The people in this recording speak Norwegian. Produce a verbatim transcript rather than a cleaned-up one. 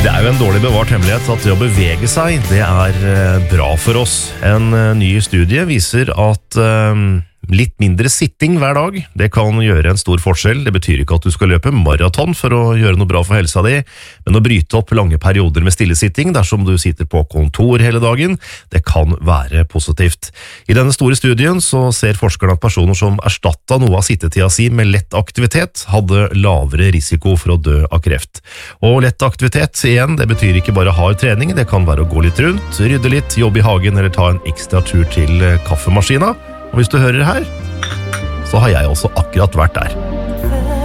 Det er jo en dårlig bevart hemmelighet at det å bevege seg, det er bra for oss. En ny studie viser at um, litt mindre sitting hver dag, det kan gjøre en stor forskjell. Det betyr ikke at du skal løpe maraton for å gjøre noe bra for helsa di, men å bryte opp lange perioder med stillesitting dersom du sitter på kontor hele dagen, det kan være positivt. I denne store studien så ser forskerne at personer som erstattet noe av sittetida si med lett aktivitet, hadde lavere risiko for å dø av kreft. Og lett aktivitet igjen, det betyr ikke bare hard trening, det kan være å gå litt rundt, rydde litt, jobbe i hagen eller ta en ekstra tur til kaffemaskina. Og hvis du hører her, så har jeg også akkurat vært der.